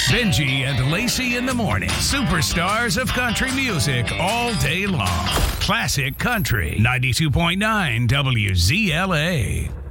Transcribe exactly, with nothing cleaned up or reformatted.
Benji and Lacey in the morning. Superstars of country music all day long. Classic Country. ninety-two point nine W Z L A.